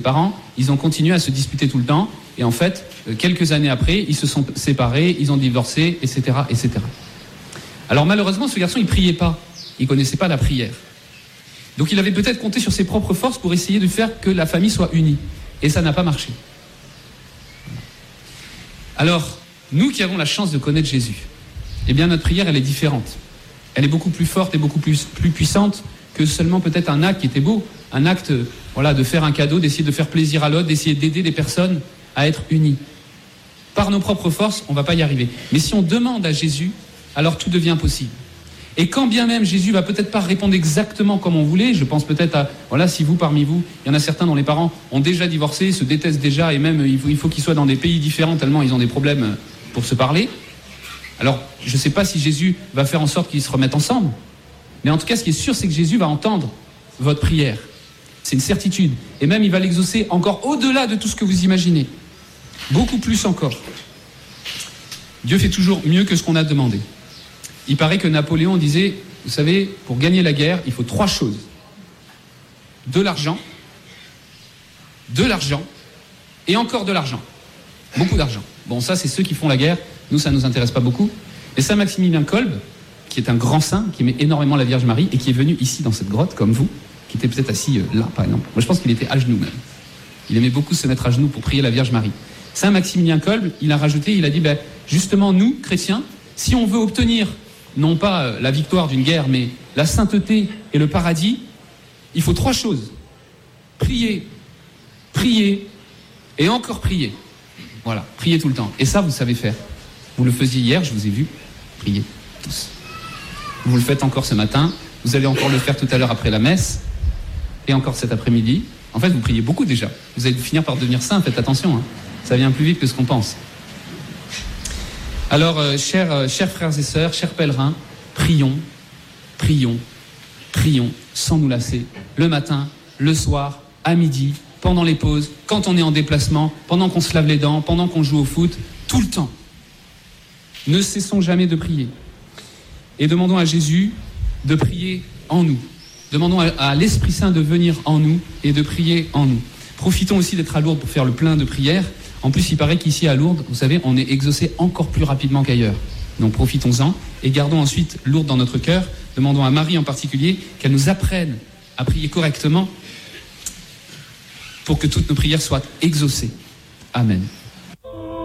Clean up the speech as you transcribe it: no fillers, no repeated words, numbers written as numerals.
parents, ils ont continué à se disputer tout le temps. Et en fait, quelques années après, ils se sont séparés, ils ont divorcé, etc., etc. Alors malheureusement, ce garçon, il priait pas. Il connaissait pas la prière. Donc il avait peut-être compté sur ses propres forces pour essayer de faire que la famille soit unie. Et ça n'a pas marché. Alors, nous qui avons la chance de connaître Jésus, eh bien notre prière, elle est différente. Elle est beaucoup plus forte et beaucoup plus puissante que seulement peut-être un acte qui était beau. Un acte, de faire un cadeau, d'essayer de faire plaisir à l'autre, d'essayer d'aider des personnes à être unies. Par nos propres forces, on ne va pas y arriver. Mais si on demande à Jésus, alors tout devient possible. Et quand bien même Jésus va peut-être pas répondre exactement comme on voulait, je pense peut-être à, si vous, parmi vous, il y en a certains dont les parents ont déjà divorcé, se détestent déjà, et même il faut qu'ils soient dans des pays différents tellement ils ont des problèmes pour se parler. Alors, je ne sais pas si Jésus va faire en sorte qu'ils se remettent ensemble, mais en tout cas, ce qui est sûr, c'est que Jésus va entendre votre prière. C'est une certitude. Et même, il va l'exaucer encore au-delà de tout ce que vous imaginez. Beaucoup plus encore. Dieu fait toujours mieux que ce qu'on a demandé. Il paraît que Napoléon disait, vous savez, pour gagner la guerre, il faut 3 choses. De l'argent, et encore de l'argent. Beaucoup d'argent. Bon, ça, c'est ceux qui font la guerre. Nous, ça ne nous intéresse pas beaucoup. Et Saint Maximilien Kolbe, qui est un grand saint, qui aimait énormément la Vierge Marie, et qui est venu ici, dans cette grotte, comme vous, qui était peut-être assis là, par exemple. Moi, je pense qu'il était à genoux, même. Il aimait beaucoup se mettre à genoux pour prier la Vierge Marie. Saint Maximilien Kolbe, il a rajouté, il a dit, justement, nous, chrétiens, si on veut obtenir, non pas la victoire d'une guerre, mais la sainteté et le paradis, il faut 3 choses. Prier, prier, et encore prier. Voilà, prier tout le temps. Et ça, vous savez faire. Vous le faisiez hier, je vous ai vu prier, tous. Vous le faites encore ce matin, vous allez encore le faire tout à l'heure après la messe, et encore cet après-midi. En fait, vous priez beaucoup déjà. Vous allez finir par devenir saint, faites attention, hein. Ça vient plus vite que ce qu'on pense. Alors, chers frères et sœurs, chers pèlerins, prions, prions, prions, sans nous lasser, le matin, le soir, à midi, pendant les pauses, quand on est en déplacement, pendant qu'on se lave les dents, pendant qu'on joue au foot, tout le temps. Ne cessons jamais de prier. Et demandons à Jésus de prier en nous. Demandons à l'Esprit Saint de venir en nous et de prier en nous. Profitons aussi d'être à Lourdes pour faire le plein de prières. En plus, il paraît qu'ici à Lourdes, vous savez, on est exaucé encore plus rapidement qu'ailleurs. Donc profitons-en et gardons ensuite Lourdes dans notre cœur. Demandons à Marie en particulier qu'elle nous apprenne à prier correctement pour que toutes nos prières soient exaucées. Amen.